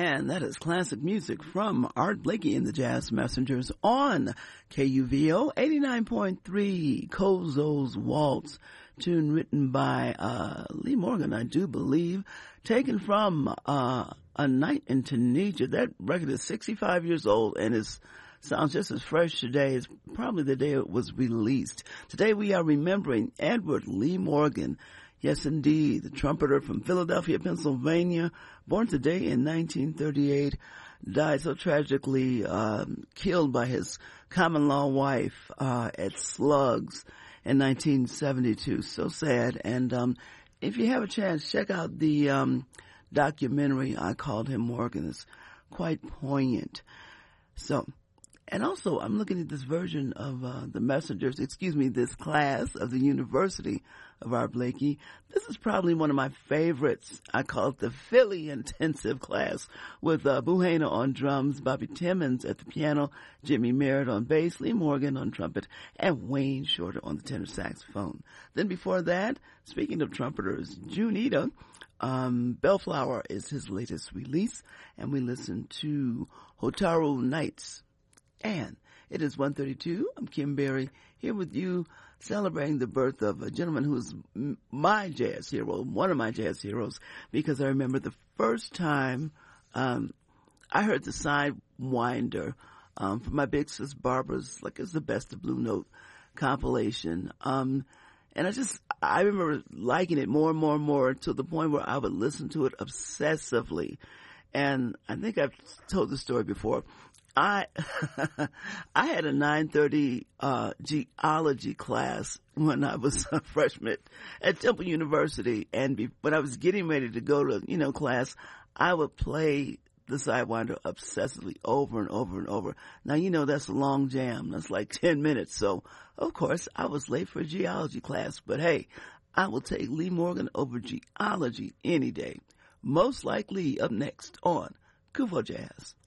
And that is classic music from Art Blakey and the Jazz Messengers on KUVO 89.3, Kozo's Waltz, tune written by Lee Morgan, I do believe, taken from A Night in Tunisia. That record is 65 years old and sounds just as fresh today as probably the day it was released. Today we are remembering Edward Lee Morgan. Yes, indeed, the trumpeter from Philadelphia, Pennsylvania, born today in 1938, died so tragically, killed by his common-law wife at Slugs in 1972. So sad. And if you have a chance, check out the documentary, I Called Him Morgan. It's quite poignant. So, and also, I'm looking at this version of the Messengers, this class of the University of Art Blakey. This is probably one of my favorites. I call it the Philly Intensive class with Buhena on drums, Bobby Timmons at the piano, Jimmy Merritt on bass, Lee Morgan on trumpet, and Wayne Shorter on the tenor saxophone. Then before that, speaking of trumpeters, Junita, Bellflower is his latest release, and we listen to Hotaru Nights. And it is 1:32. I'm Kim Berry here with you, celebrating the birth of a gentleman who's my jazz hero, one of my jazz heroes, because I remember the first time I heard the Sidewinder from my big sis Barbara's, it's the Best of Blue Note compilation. And I remember liking it more and more and more to the point where I would listen to it obsessively. And I think I've told the story before. I had a 9:30 geology class when I was a freshman at Temple University, and when I was getting ready to go to class, I would play the Sidewinder obsessively over and over and over. Now that's a long jam. That's like 10 minutes. So of course I was late for geology class, but hey, I will take Lee Morgan over geology any day. Most likely up next on KUVO Jazz.